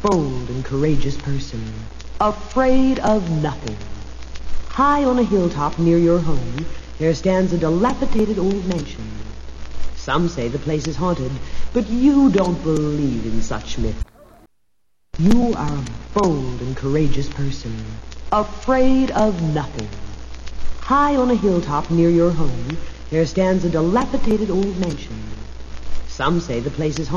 bold and courageous person, afraid of nothing. High on a hilltop near your home, there stands a dilapidated old mansion. Some say the place is haunted, but you don't believe in such myths. You are a bold and courageous person, afraid of nothing. High on a hilltop near your home, there stands a dilapidated old mansion. Some say the place is haunted.